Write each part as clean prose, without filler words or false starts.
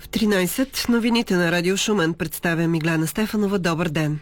13. Новините на Радио Шумен представя Миглена Стефанова. Добър ден!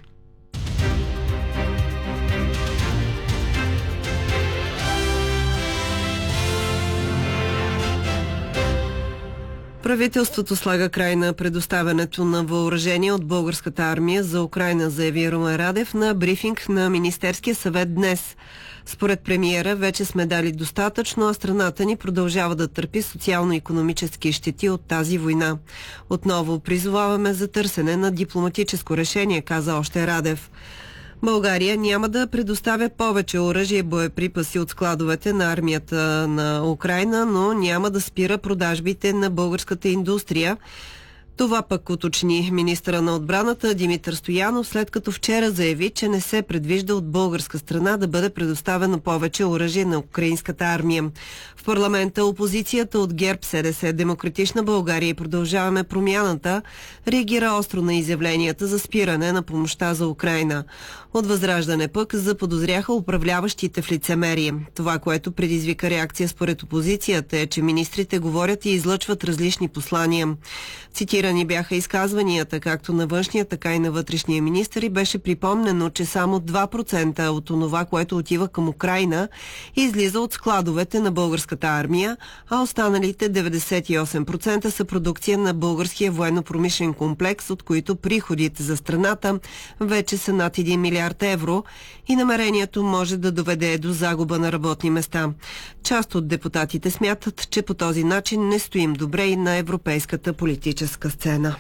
Правителството слага край на предоставянето на въоръжение от българската армия за Украйна, заяви Румен Радев на брифинг на Министерския съвет днес. Според премиера вече сме дали достатъчно, а страната ни продължава да търпи социално-икономически щети от тази война. Отново призоваваме за търсене на дипломатическо решение, каза още Радев. България няма да предоставя повече оръжие и боеприпаси от складовете на армията на Украйна, но няма да спира продажбите на българската индустрия. Това пък уточни министъра на отбраната Димитър Стоянов, след като вчера заяви, че не се предвижда от българска страна да бъде предоставено повече оръжие на украинската армия. В парламента опозицията от ГЕРБ, СДС, Демократична България и Продължаваме промяната реагира остро на изявленията за спиране на помощта за Украйна. От Възраждане пък заподозряха управляващите в лицемерие. Това, което предизвика реакция според опозицията, е, че министрите говорят и излъчват различни послания. Цитирани бяха изказванията както на външния, така и на вътрешния министър и беше припомнено, че само 2% от онова, което отива към Украйна, излиза от складовете на българската армия, а останалите 98% са продукция на българския военно-промишлен комплекс, от които приходите за страната вече са над 1 милиард евро и намерението може да доведе до загуба на работни места. Част от депутатите смятат, че по този начин не стоим добре и на европейската политическа сцена.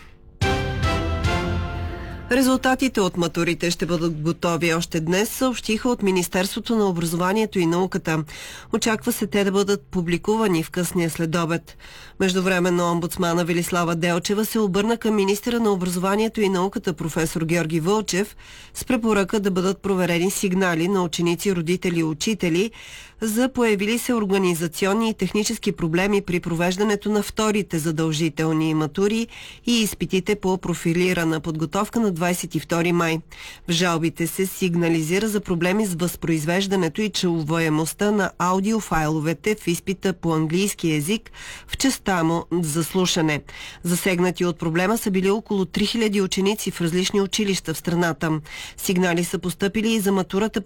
Резултатите от матурите ще бъдат готови още днес, съобщиха от Министерството на образованието и науката. Очаква се те да бъдат публикувани в късния следобед. Междувременно омбудсмана Велислава Делчева се обърна към министъра на образованието и науката професор Георги Вълчев с препоръка да бъдат проверени сигнали на ученици, родители и учители за появили се организационни и технически проблеми при провеждането на вторите задължителни матури и изпитите по профилирана подготовка на 22 май. В жалбите се сигнализира за проблеми с възпроизвеждането и чуваемостта на аудиофайловете в изпита по английски език в частта му за слушане. Засегнати от проблема са били около 3000 ученици в различни училища в страната. Сигнали са постъпили и за матурата